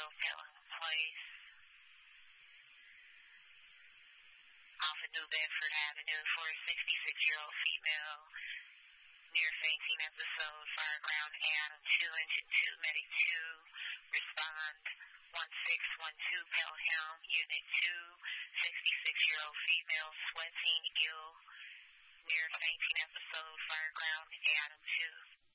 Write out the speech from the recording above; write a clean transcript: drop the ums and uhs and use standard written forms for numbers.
Pelham Place. Off of New Bedford Avenue for a 66-year-old female. Near fainting episode, Fireground Adam 2 into 2, Medic 2, respond 1612 Pelham, Unit 2, 66-year-old female, sweating, ill. Near fainting episode, Fireground Adam 2.